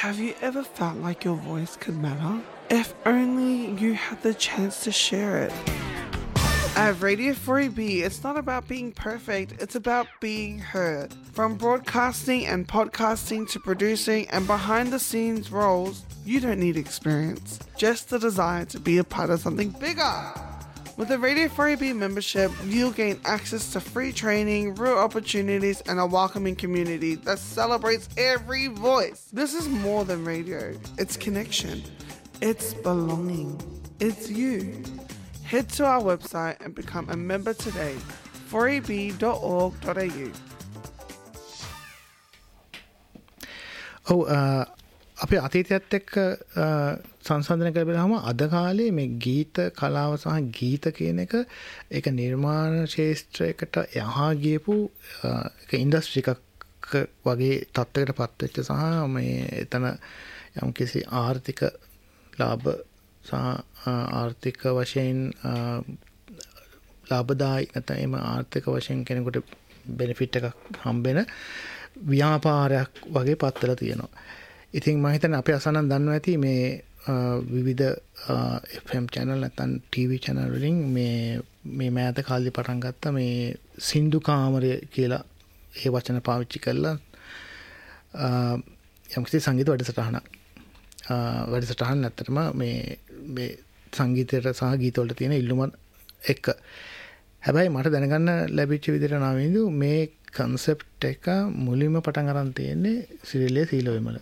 Have you ever felt like your voice could matter? If only you had the chance to share it. At Radio 4EB, it's not about being perfect, it's about being heard. From broadcasting and podcasting to producing and behind the scenes roles, you don't need experience, just the desire to be a part of something bigger. With a Radio 4EB membership, you'll gain access to free training, real opportunities, and a welcoming community that celebrates every voice. This is more than radio. It's connection. It's belonging. It's you. Head to our website and become a member today. 4eb.org.au. අපේ අතීතයත් එක්ක සංසන්දනය කරබලහම අද කාලේ මේ ගීත කලාව සහ ගීත කියන එක ඒක නිර්මාණ ශාස්ත්‍රයකට යහා ගියපු ඒක ඉන්ඩස්ට්‍රි එකක් වගේ තත්ත්වයකට පත් වෙච්ච සහ මේ එතන යම්කිසි ආර්ථික ලාභ සහ ආර්ථික වශයෙන් ලාභදායි නැත්නම් එම ආර්ථික වශයෙන් කෙනෙකුට බෙනිෆිට් එකක් හම්බෙන ව්‍යාපාරයක් වගේ පත් වෙලා තියෙනවා. ඉතින් මම හිතන්නේ අපේ අසන්නන් දන්නවා ඇති මේ විවිධ FM channel නැත්නම් TV channel වලින් මේ මෑත කාලේ පටන් ගත්ත මේ සින්දු කාමරය කියලා ඒ වචන පාවිච්චි කරලා යම්කිසි සංගීත වැඩසටහන නැත්තරම මේ සංගීතයට සහ ගීත වලට තියෙන ඉල්ලුම එක්ක. හැබැයි මට දැනගන්න ලැබිච්ච විදිහට නාවින්දු මේ concept එක මුලින්ම පටන් අරන් තියෙන්නේ සිරිලේ සීලොවිමල.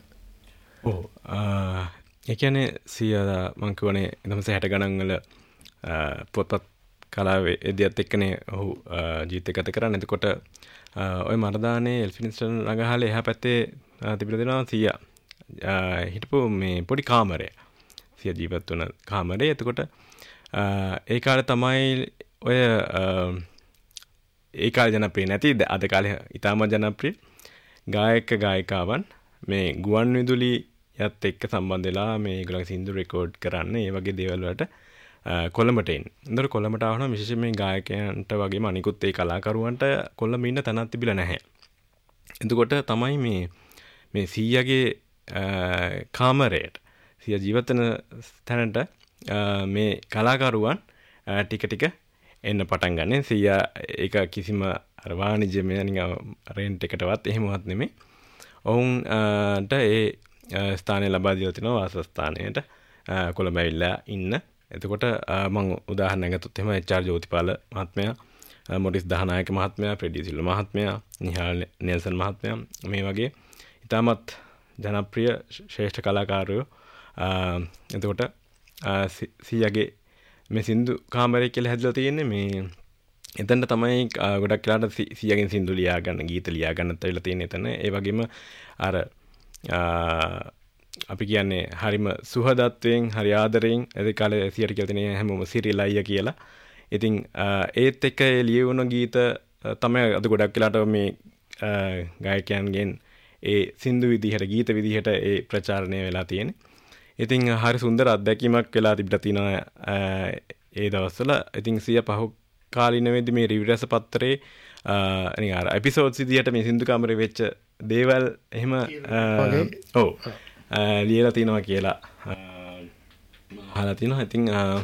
ඒ කියන්නේ මං කියවනේ 1960 ගණන් වල පොත්පත් කලාවේ එදියත් එක්කනේ ඔහු ජීවිතය ගත කරන්නේ. එතකොට ඔය මරදානේ එල්ෆින්ස්ටන් නගහලේ එහා පැත්තේ තිබිලා දෙනවා සීයා හිටපු මේ පොඩි කාමරය. සීයා ජීවත් වුණ කාමරය. එතකොට ඒ කාලේ තමයි ඔය ඒ කාලේ ජනප්‍රිය නැති අද කාලේ ඉතාම ජනප්‍රිය ගායක ගායිකාවන් මේ ගුවන් විදුලි යත් එක්ක සම්බන්ධ වෙලා මේ ඒගොල්ලන්ගේ සින්දු රෙකෝඩ් කරන්න ඒ වගේ දේවල් වලට කොළඹට එන්නේ. ඒතර කොළඹට ආවම විශේෂයෙන් මේ ගායකයන්ට වගේම අනිකුත් ඒ කලාකරුවන්ට කොළඹ ඉන්න තැනක් තිබිලා නැහැ. එතකොට තමයි මේ සීයාගේ කාමරයට සීයා ජීවත් වෙන තැනට මේ කලාකරුවන් ටික ටික එන්න පටන් ගන්න. සීයා ඒක කිසිම අර වාණිජ්‍යමය නිකන් රෙන්ට් එකටවත් එහෙමවත් නෙමෙයි. ඔවුන්ට ඒ ස්ථානය ලබා දීලා තිනවා වාසස්ථානයට කොළඹ ඇවිල්ලා ඉන්න. එතකොට මම උදාහරණයක් ගත්තොත් එහෙම එච්.ආර්. ජෝතිපාල මහත්මයා, මොරිස් දහනායක මහත්මයා, ෆ්‍රෙඩි සිල්වා මහත්මයා, නිහාල් නෙල්සන් මහත්මයා මේ වගේ ඉතාමත් ජනප්‍රිය ශ්‍රේෂ්ඨ කලාකාරයෝ එතකොට සීයාගේ මේ සින්දු කාමරය කියලා හැදලා තියෙන්නේ මේ එතන තමයි ගොඩක් වෙලාට සීයාගෙන් සින්දු ලියා ගන්න, ගීත ලියා ගන්නත් වෙලා තියෙන එතන. ඒ වගේම අර අපි කියන්නේ හරිම සුහදත්වයෙන් හරි ආදරයෙන් ඒ කාලේ සියට කියලා තියෙන හැමෝම සිරිලයිය කියලා. ඉතින් ඒත් එක්ක ලියවුණු ගීත තමයි අද ගොඩක් වෙලාට මේ ගායකයන්ගෙන් ඒ සින්දු විදිහට ගීත විදිහට ඒ ප්‍රචාරණය වෙලා තියෙන්නේ. ඉතින් හරි සුන්දර අත්දැකීමක් වෙලා තිබිලා තිනවා ඒ දවස්වල. ඉතින් සිය පහු කාලින වෙද්දි මේ රිවිව් රස පත්‍රයේ නිකන් අර එපිසෝඩ්ස් විදිහට මේ සින්දු කාමරේ වෙච්ච දේවල් එහෙම ලියලා තිනවා කියලා අහලා තිනවා. ඉතින්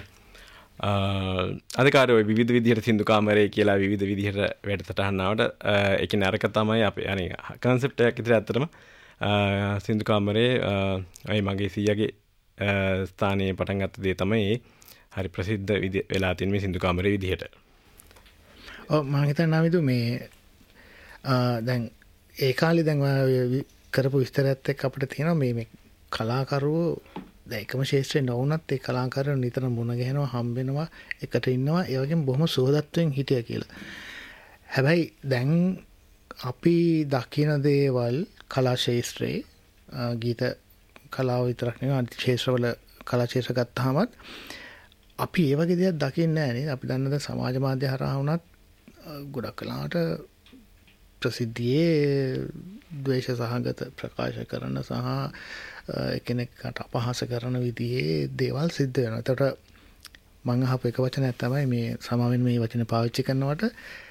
අද කාලේ ඔය විවිධ විදිහට සින්දු කාමරේ කියලා විවිධ විදිහට වැඩසටහන් ආවට ඒකේ නරක තමයි අපේ අනේ concept එකක් ඉතින් ඇත්තටම සින්දු කාමරේ අය මගේ සීයාගේ ස්ථානයේ පටන් ගත්ත දේ තමයි හරි ප්‍රසිද්ධ වෙලා තියෙන මේ සින්දු කාමරේ විදිහට. මම හිතන්නේ නාවිදු මේ දැන් ඒ කාලේ දැන් කරපු විස්තරයත් එක්ක අපිට තියෙනවා මේ කලාකරුවෝ දැන් එකම ශාස්ත්‍රයේ නොවුනත් ඒ කලාකරුවෝ නිතර මුණ ගැහෙනවා, හම්බ වෙනවා, එකට ඉන්නවා, ඒ වගේම බොහොම සුහදත්වයෙන් හිටියා කියලා. හැබැයි දැන් අපි දකින දේවල් කලා ශාස්ත්‍රයේ ගීත කලාව විතරක් නෙවෙයි අනිත් ශාස්ත්‍රවල කලා ශාස්ත්‍ර ගත්තාමත් අපි ඒ වගේ දේවල් දකින්නේ නැහැ නේද? අපි දන්නද සමාජ මාධ්‍ය හරහා වුණත් ගොඩක් කලාවට ප්‍රසිද්ධියේ ද්වේෂ සහගත ප්‍රකාශ කරන සහ එකිනෙකට අපහාස කරන විදිහේ දේවල් සිද්ධ වෙනවා. එතකොට මම අහපු එක වචනයක් තමයි මේ සමාවෙන් මේ වචන පාවිච්චි කරනවට